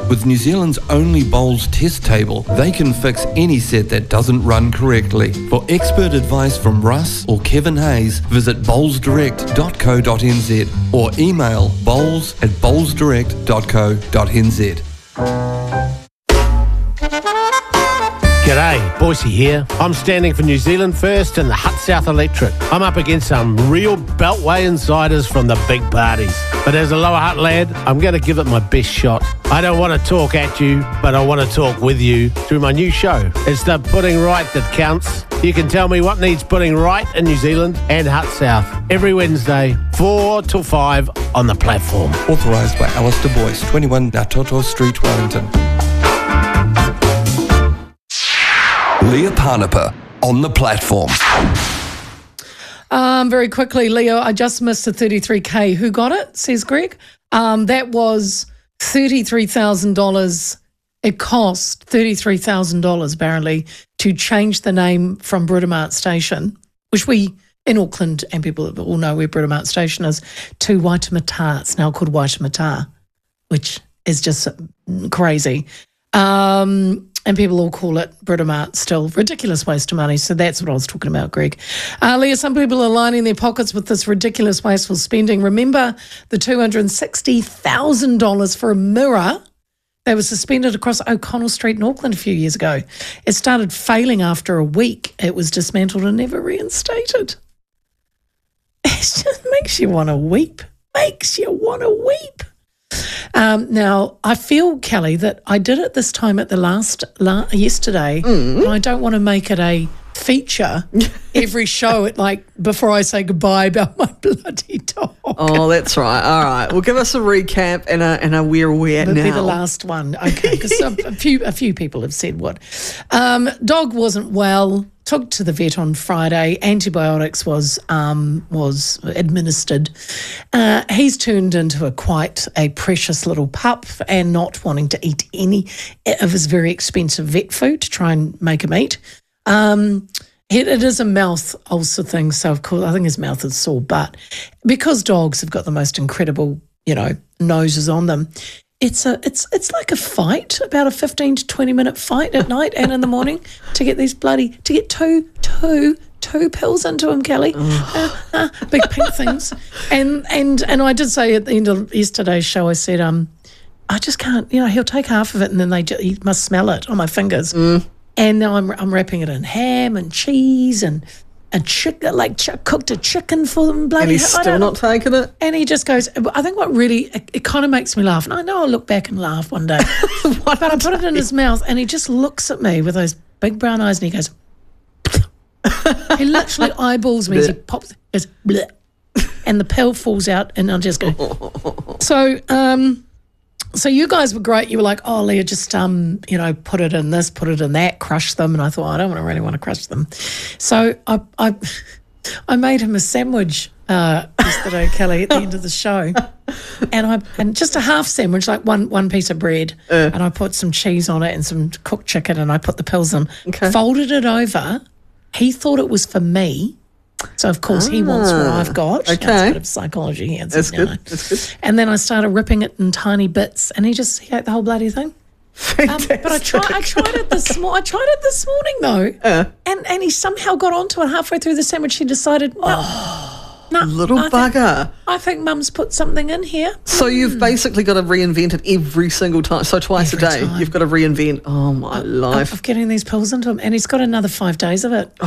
With New Zealand's only Bowls test table, they can fix any set that doesn't run correctly. For expert advice from Russ or Kevin Hayes, visit bowlsdirect.co.nz or email bowls@bowlsdirect.co.nz. G'day, Boise here. I'm standing for New Zealand First and the Hut South Electric. I'm up against some real Beltway insiders from the big parties. But as a Lower Hutt lad, I'm going to give it my best shot. I don't want to talk at you, but I want to talk with you through my new show. It's the Putting Right that counts. You can tell me what needs putting right in New Zealand and Hut South every Wednesday, 4 till 5 on the platform. Authorised by Alistair Boyce, 21 Ngātoto Street, Wellington. Leah Parnapa on the platform. Very quickly, Leo, I just missed the 33K. Who got it, says Greg? That was $33,000. It cost $33,000 apparently to change the name from Britomart Station, which we in Auckland and people all know where Britomart Station is, to Waitemata. It's now called Waitemata, which is just crazy. And people all call it Britomart still. Ridiculous waste of money. So that's what I was talking about, Greg. Leah, some people are lining their pockets with this ridiculous wasteful spending. Remember the $260,000 for a mirror that was suspended across O'Connell Street in Auckland a few years ago. It started failing after a week. It was dismantled and never reinstated. It just makes you want to weep. Makes you want to weep. Now, I feel, Kelly, that I did it this time at the yesterday, and I don't want to make it a feature every show before I say goodbye about my bloody dog. Oh, that's right. All right. Well, give us a recap and a where we're at now. It'll be the last one. Okay, because a few people have said what. Dog wasn't well. Took to the vet on Friday. Antibiotics was administered. He's turned into quite a precious little pup and not wanting to eat any of his very expensive vet food to try and make him eat. It is a mouth ulcer thing, so of course I think his mouth is sore. But because dogs have got the most incredible, noses on them, it's like a fight, about a 15 to 20 minute fight at night and in the morning to get two pills into him, Kelly. Big pink things. And I did say at the end of yesterday's show, I said, I just can't, he'll take half of it and then he must smell it on my fingers. And now I'm wrapping it in ham and cheese and cooked a chicken for them. Bloody and he's still not taking it? And he just goes, I think what really, it kind of makes me laugh. And I know I'll look back and laugh one day. But I put it in his mouth and he just looks at me with those big brown eyes and he goes, he literally eyeballs me as he pops, goes, bleh, and the pill falls out and I'll just go. So you guys were great. You were like, oh, Leah, just, put it in this, put it in that, crush them. And I thought, I don't really want to crush them. So I made him a sandwich yesterday, Kelly, at the end of the show. And just a half sandwich, like one piece of bread. And I put some cheese on it and some cooked chicken and I put the pills in. Okay. Folded it over. He thought it was for me. So, of course, he wants what I've got. Okay. That's a bit of psychology here. That's good. That's good. And then I started ripping it in tiny bits, and he ate the whole bloody thing. But I tried it this morning, though, and he somehow got onto it halfway through the sandwich. He decided, little bugger. I think Mum's put something in here. So you've basically got to reinvent it every single time. So twice Every a day, time. you've got to reinvent. Oh, my life. Of getting these pills into him, and he's got another 5 days of it.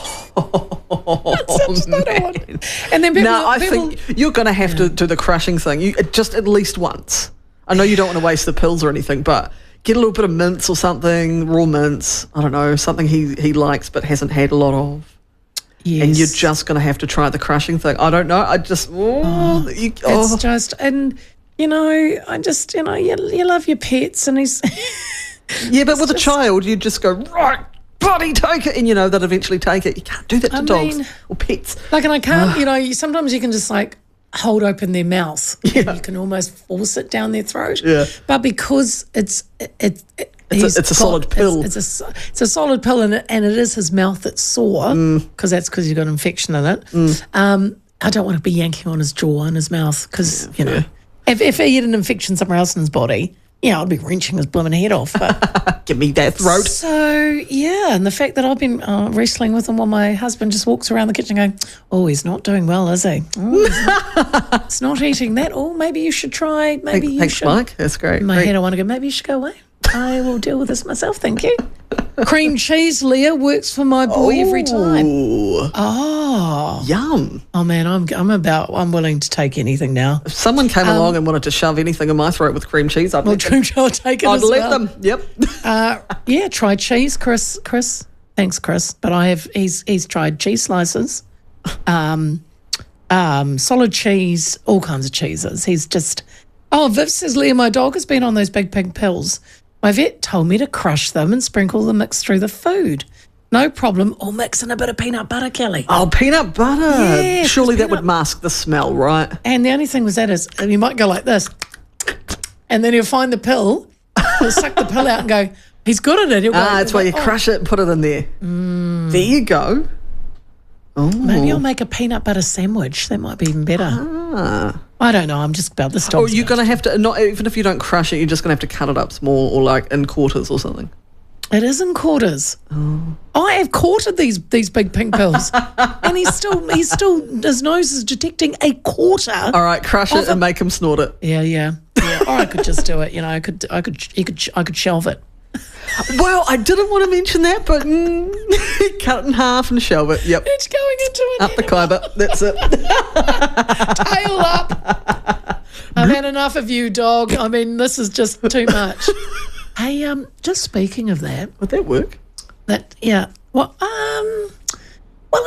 That's man. And then I think you're going to have to do the crushing thing. Just at least once. I know you don't want to waste the pills or anything, but get a little bit of mince or something, raw mince. I don't know, something he likes but hasn't had a lot of. Yes. And you're just going to have to try the crushing thing. I don't know. It's just, and you love your pets, and he's yeah, but with a child, you just go right. Bloody take it, and they'll eventually take it. You can't do that to dogs or pets. And I can't, sometimes you can just hold open their mouth. Yeah. And you can almost force it down their throat. Yeah. But because it's a solid pill. It's a solid pill, and it is his mouth that's sore because he's got an infection in it. I don't want to be yanking on his jaw and his mouth because if he had an infection somewhere else in his body, I'd be wrenching his blooming head off. But Give me that throat. so, yeah, and the fact that I've been wrestling with him while my husband just walks around the kitchen going, oh, he's not doing well, is he? Oh, he's not eating that. Oh, maybe you should try. Maybe you Thanks, should. Mike. That's great. In my Great. head, I want to go, maybe you should go away. I will deal with this myself, thank you. Cream cheese, Leah, works for my boy every time. Ooh, Oh, yum. oh man, I'm willing to take anything now. If someone came along and wanted to shove anything in my throat with cream cheese, I'd Well, let them. cream cheese, I'll take it I'd as let well. them. Yep. Yeah, try cheese, Chris. Thanks, Chris. But he's tried cheese slices, solid cheese, all kinds of cheeses. He's just, Viv says, Leah, my dog has been on those big pig pills. My vet told me to crush them and sprinkle the mix through the food. No problem. Or mix in a bit of peanut butter, Kelly. Oh, peanut butter. Yes, Surely that peanut- would mask the smell, right? And the only thing with that is you might go like this, and then he'll find the pill, he'll suck the pill out and go, he's good at it. He'll go, That's why you crush it and put it in there. There you go. Oh. Maybe I'll make a peanut butter sandwich. That might be even better. I don't know. I'm just about this dog. Or you're going to have to, not even if you don't crush it, you're just going to have to cut it up small or like in quarters or something. It is in quarters. I have quartered these big pink pills, and he's still his nose is detecting a quarter. All right, crush it and make him snort it. Yeah. Or I could just do it. I could shelve it. Well, I didn't want to mention that, but cut it in half and shelve it. Yep. It's going into it. Up the kaiba. That's it. Tail up. I've had enough of you, dog. I mean, this is just too much. Hey, just speaking of that, Would that work? well,